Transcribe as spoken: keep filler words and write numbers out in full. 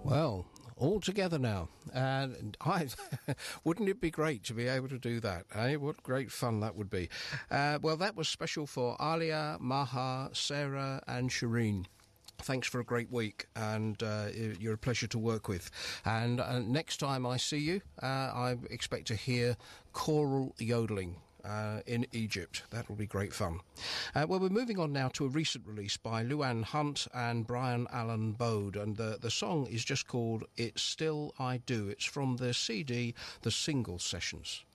Well, all together now. And I, wouldn't it be great to be able to do that? Eh? What great fun that would be. Uh, well, that was special for Alia, Maha, Sarah and Shireen. Thanks for a great week, and uh, you're a pleasure to work with. And uh, next time I see you, uh, I expect to hear choral yodeling uh, in Egypt. That will be great fun. Uh, well, we're moving on now to a recent release by Luann Hunt and Brian Allen Bode, and the, the song is just called It's Still I Do. It's from the C D, The Single Sessions.